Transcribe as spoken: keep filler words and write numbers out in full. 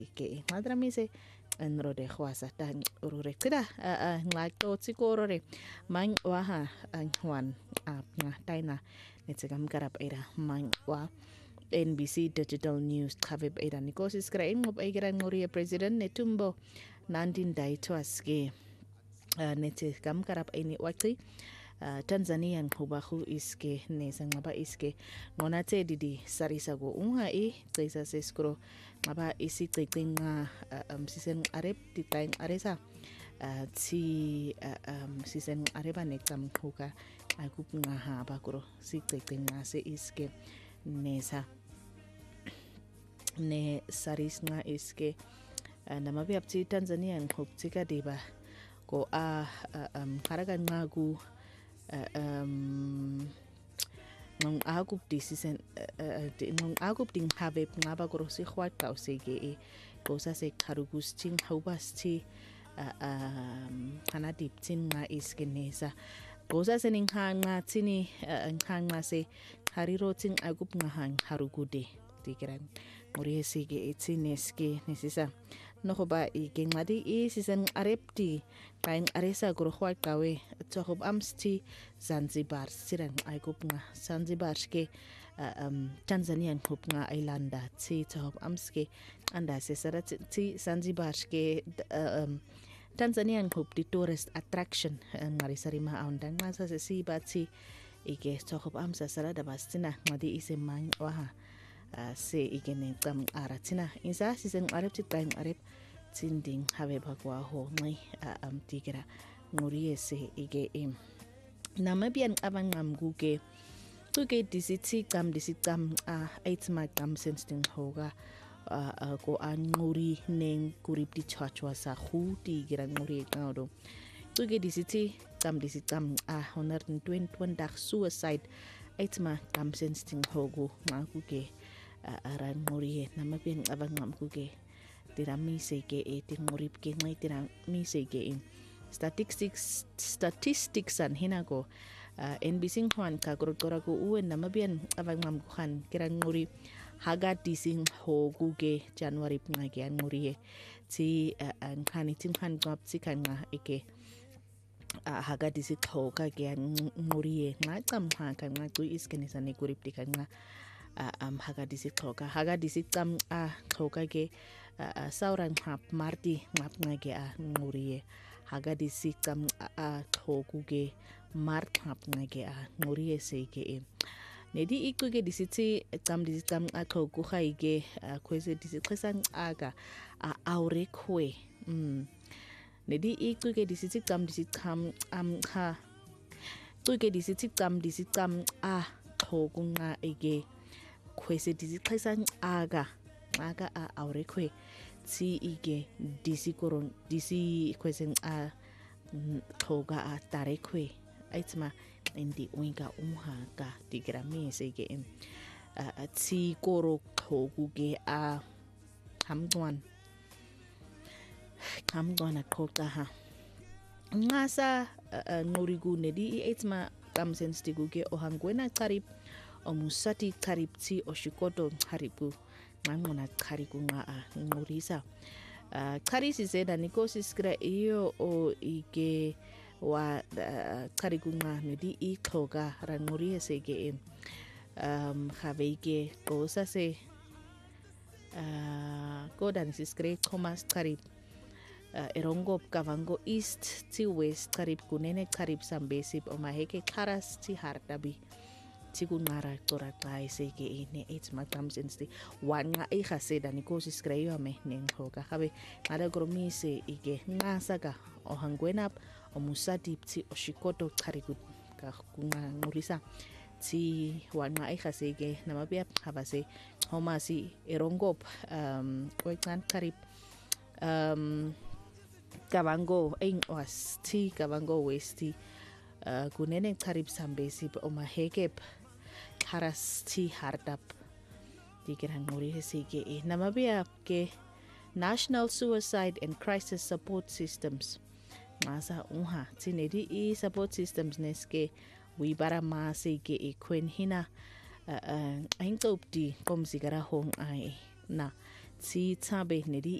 ke ngadra mise nrode khwasa ta urure tira nglato tsikorore man waha hwan nga taina netsigam garap era man wa N B C Digital News khabib era nikosis kra ingop egera ngori president netumbo nandin dai twaske netsigam garap ini wakti Uh, Tanzania ngubahu iske neza ngaba iske ngona te didi sarisa go unha e tsesa seskro ngaba isi tseqinga uh, um, sisen arep titang aresa uh, ti uh, um, sisen areba nekam huka akup nga ha bakro si tseqinga se iske neza ne saris nga iske uh, namabi apti Tanzania nguptika deba go a uh, um, karaga ngagu Uh, um nung agub disisen nung agub ding habe ngaba grosi khwat kausege e kosa se karugus ting haubas ti um kana dip tin nga iskenesa kosa se ning hanga tini hanga se hariro ting agub nga hang harugude tikiran ngori sege etineske nesisa nohoba ike ngadi i sisen arepti kain aresa grohwa kawe tsohob amsti Zanzibar siran aigup nga Zanzibar ke uh, um, Tanzania ngup nga islanda ti tsohob amske anda se sarat ti Zanzibar ke uh, um, Tanzania ngup di tourist attraction ngari sarima aundang masa se si bati ike tsohob amsa sarada bastina ngadi ise man waha Uh, se igene kam aratina insa sisen arep tit kain arep tinding have bakwa ho ngai uh, am tigira nguri se ige im namabian abang ngam guge tuge disiti kam disitam a uh, aitma kam sensting hoga uh, uh, ko an nguri neng kurip di chachwa sa khu tigira nguri ngado tuge disiti kam disitam a uh, honor twenty twenty suicide aitma kam sensting hogo ngaguge aran ngori namabian abang ngam kuge tirami sege e tingurip ke ngai tirami sege in statistics statistics an hinago uh, N B C hwan ka gorgora go uwen namabian abang ngam khan kiran ngori haga dising ho guge January ngage an ngori ti an khani tim khan gap ti kan nga eke Uh, haga disi kho ka ge ngori nga kam ha kan nga tu iskene sane gurip dikan nga uh, um haga disi kho ka haga disi kam a uh, kho ka ge uh, uh, sauran hap marti ngap nga ge a ngori haga disi kam a uh, kho ku ge mart hap nga ge a ngori se ge e nedi iku ge disi ti kam disi kam a kho ku khai ge uh, kwese disi khasan aga a uh, aure khwe mm nedi iku ke disiti kam disiti kam am kha tu ke disiti kam disiti kam a khogunga ege khwese disiti khasan aga aga a aure khwe ti ige disi koron disi kwesen a khoga a tare khwe aitma indi winga umha ka digrami sege em ti koro khoguge a hamdwan kam gona koka ha ngasa uh, ngorigu nedi etma kam sensitiguge ohangwena karib omusati karib ti oshikoto haribu ngangona karigu nga ngorisa uh, karisi zeda nikosis kra iyo o ige wa uh, karigu nga nedi ikloga rangori sege um khavege kosa se uh, godan siskre komas karib Uh, erongop kavango east ti west karib kunene karib sambesip o maheke karas ti hardabi ti kunara tora kai sege ine it's magams insti wanga e khaseda ni kosis kreyo me nen hoka habe ada gromise ige ngasaga o hangwenap o musati ti o shikoto karigut ka kunga ngurisa ti wanga e khasege namabia habase homasi erongop um kwekan karib um Kavango ing was ti Kavango westi uh, kunene karib sambesi o mahekep haras ti hardap dikiran ngori hesige e namabia ke National Suicide and Crisis Support Systems masa unha tinedi e support systems neske wibara masige e kwen hina uh, uh, aingopdi kom sigara hong ai na tsi tsabe ne di